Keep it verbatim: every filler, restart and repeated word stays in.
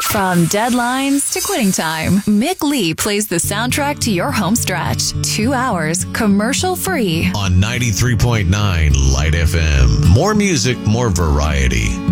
From deadlines to quitting time, Mick Lee plays the soundtrack to your home stretch. Two hours, commercial-free. On ninety-three point nine Light F M. More music, more variety.